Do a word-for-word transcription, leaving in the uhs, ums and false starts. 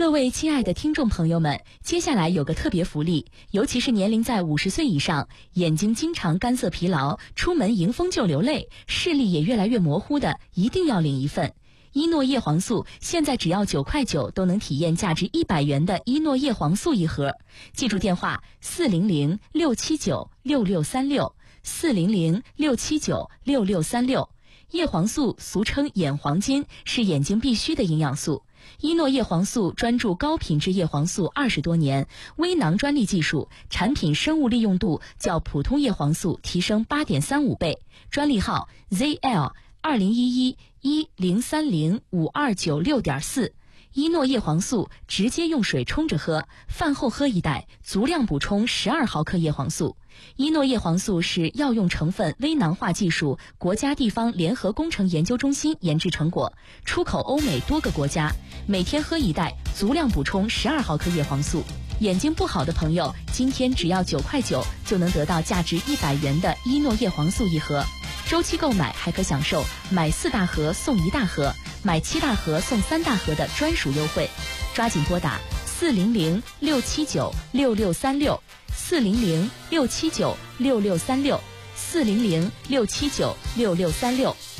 各位亲爱的听众朋友们，接下来有个特别福利，尤其是年龄在五十岁以上，眼睛经常干涩疲劳，出门迎风就流泪，视力也越来越模糊的，一定要领一份。伊诺叶黄素现在只要九块九都能体验价值一百元的伊诺叶黄素一盒。记住电话四零零六七九六六三六四零零六七九六六三六。叶黄素俗称眼黄金，是眼睛必需的营养素。伊诺叶黄素专注高品质叶黄素二十多年，微囊专利技术，产品生物利用度较普通叶黄素提升 八点三五 倍。专利号 Z L 二零一一一零三零五二九六点四。伊诺叶黄素直接用水冲着喝，饭后喝一袋，足量补充十二毫克叶黄素。伊诺叶黄素是药用成分微囊化技术国家地方联合工程研究中心研制成果，出口欧美多个国家。每天喝一袋，足量补充十二毫克叶黄素。眼睛不好的朋友，今天只要九块九就能得到价值一百元的伊诺叶黄素一盒。周期购买还可享受买四大盒送一大盒，买七大盒送三大盒的专属优惠。抓紧拨打四零零六七九六六三六四零零六七九六六三六四零零六七九六六三六。